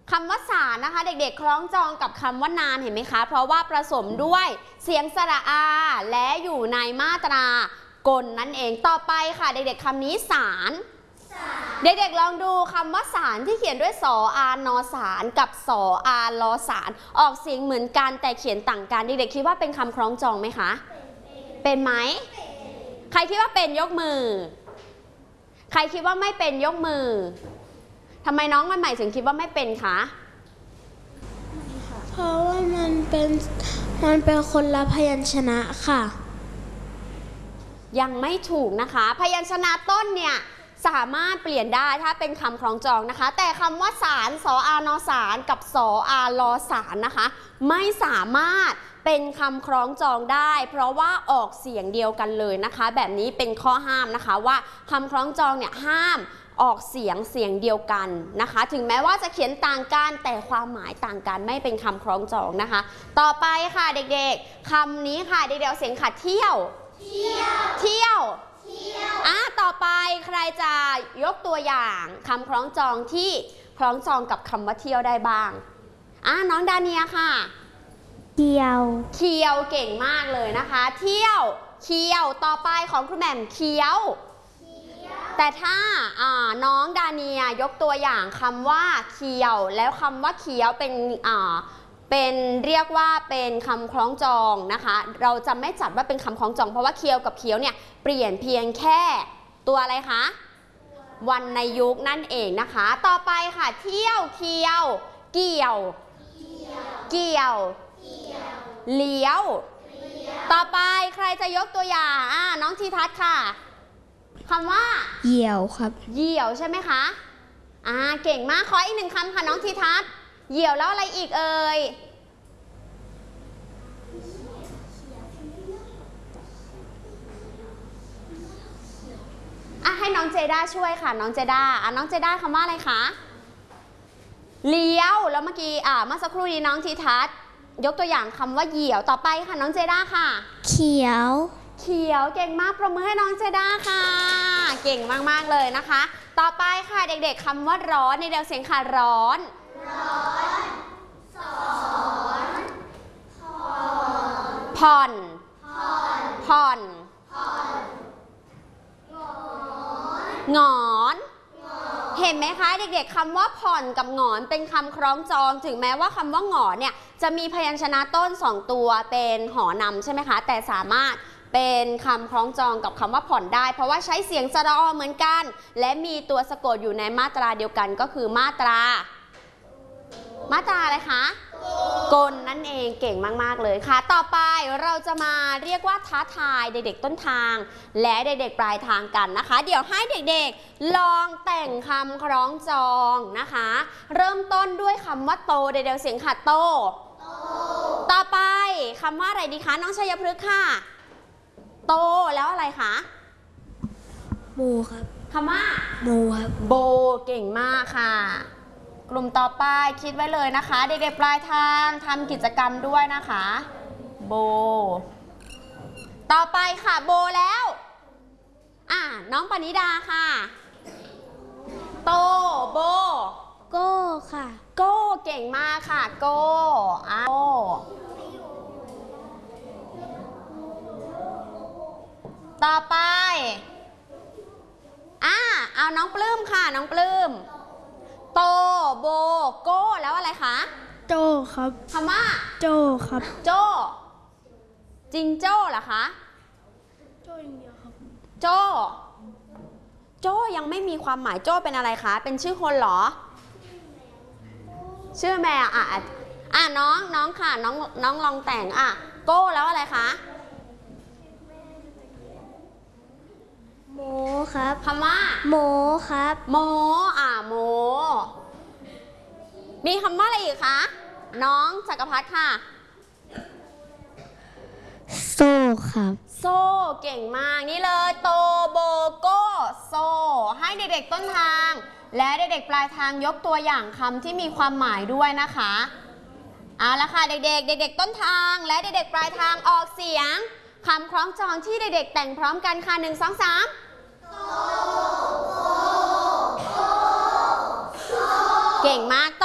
คำว่าสารนะคะเด็กๆคล้องจองกับคำว่านานเห็นไหมคะเพราะว่าผสมด้วยเสียงสระอาและอยู่ในมาตรากลนั่นเองต่อไปค่ะเด็กๆคำนี้สารเด็กๆลองดูคำว่าสารที่เขียนด้วยสออานอสารกับสออาลอสารออกเสียงเหมือนกันแต่เขียนต่างกันเด็กๆคิดว่าเป็นคำคล้องจองไหมคะเป็นไหมใครคิดว่าเป็นยกมือใครคิดว่าไม่เป็นยกมือทำไมน้องใหม่ถึงคิดว่าไม่เป็นคะเพราะว่ามันเป็นคนละพยัญชนะค่ะยังไม่ถูกนะคะพยัญชนะต้นเนี่ยสามารถเปลี่ยนได้ถ้าเป็นคำคล้องจองนะคะแต่คำว่าสารสออานอสารกับสออาลอสารนะคะไม่สามารถเป็นคำคล้องจองได้เพราะว่าออกเสียงเดียวกันเลยนะคะแบบนี้เป็นข้อห้ามนะคะว่าคำคล้องจองเนี่ยห้ามออกเสียงเดียวกันนะคะถึงแม้ว่าจะเขียนต่างกันแต่ความหมายต่างกันไม่เป็นคำคล้องจองนะคะต่อไปค่ะเด็กๆคำนี้ค่ะเด็กๆเสียงขัดเที่ยวต่อไปใครจะยกตัวอย่างคำคล้องจองที่คล้องจองกับคำว่าเที่ยวได้บ้างน้องดาเนียค่ะเคียวเก่งมากเลยนะคะเที่ยวเคียวต่อไปของครูแหม่มเคี้ยวแต่ถ้าน้องดาเนียยกตัวอย่างคำว่าเคียวแล้วคำว่าเคี้ยวเป็นเรียกว่าเป็นคำคล้องจองนะคะเราจะไม่จัดว่าเป็นคำคล้องจองเพราะว่าเคียวกับเคี้ยวเนี่ยเปลี่ยนเพียงแค่ตัวอะไรคะวรรณยุกต์นั่นเองนะคะต่อไปค่ะเที่ยวเคี้ยวเกี่ยวเลี้ยวต่อไปใครจะยกตัวอย่างน้องทีทัศน์ค่ะคำว่าเหยี่ยวครับเหยี่ยวใช่ไหมคะเก่งมากขออีกหนึ่งคำค่ะน้องทีทัศน์เหยี่ยวแล้วอะไรอีกเอ่ยให้น้องเจด้าช่วยค่ะน้องเจด้าน้องเจด้าคำว่าอะไรคะเลี้ยวแล้วเมื่อกี้เมื่อสักครู่นี้น้องทีทัศน์ยกตัวอย่างคำว่าเหยี่ยวต่อไปค่ะน้องเจด้าค่ะเขียวเก่งมากปรบมือให้น้องเจด้าค่ะเก่งมากๆเลยนะคะต่อไปค่ะเด็กๆคำว่าร้อนในเดียวเสียงค่ะร้อนสอนผ่อนหงอนเห็นไหมคะเด็กๆคำว่าผ่อนกับหงอนเป็นคำคล้องจองถึงแม้ว่าคำว่าหงอนเนี่ยจะมีพยัญชนะต้น2ตัวเป็นหอนำใช่ไหมคะแต่สามารถเป็นคำคล้องจองกับคำว่าผ่อนได้เพราะว่าใช้เสียงสระอเหมือนกันและมีตัวสะกดอยู่ในมาตราเดียวกันก็คือมาตราอะไรคะกลนั่นเองเก่งมากๆเลยค่ะต่อไปเราจะมาเรียกว่าท้าทายเด็กๆต้นทางและเด็กๆปลายทางกันนะคะเดี๋ยวให้เด็กๆลองแต่งคำคล้องจองนะคะเริ่มต้นด้วยคำว่าโตเด็กๆเสียงค่ะโตต่อไปคำว่าอะไรดีคะน้องชัยพฤกษ์ค่ะโตแล้วอะไรคะโบครับคำว่าโบครับโบเก่งมากค่ะกลุ่มต่อไปคิดไว้เลยนะคะเด็กๆปลายทางทำกิจกรรมด้วยนะคะโบต่อไปค่ะโบแล้วน้องปณิดาค่ะโตโบโก้ค่ะโก้เก่งมากค่ะโก้ต่อไปเอาน้องปลื้มค่ะน้องปลื้มโตโบโก้แล้วอะไรคะโจครับคำว่าโจครับโจจริงโจเหรอคะโจอย่างเดียวครับโจยังไม่มีความหมายโจเป็นอะไรคะเป็นชื่อคนเหรอชื่อแมวน้องค่ะน้องลองแต่งโก้แล้วอะไรคะโมครับคำว่าโมครับโมโมมีคำว่าอะไรอีกคะน้องจักรพัฒน์ค่ะโซ่ครับโซ่เก่งมากนี่เลยโตโบโก้โซ่ให้เด็กๆต้นทางและเด็กๆปลายทางยกตัวอย่างคำที่มีความหมายด้วยนะคะเอาละค่ะเด็กๆต้นทางและเด็กๆปลายทางออกเสียงคำคล้องจองที่เด็กๆแต่งพร้อมกันค่ะ1 2 3เก่งมาก